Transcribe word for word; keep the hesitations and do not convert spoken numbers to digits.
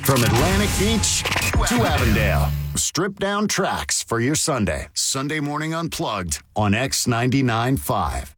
From Atlantic Beach to Avondale, strip down tracks for your Sunday. Sunday Morning Unplugged on X ninety-nine point five.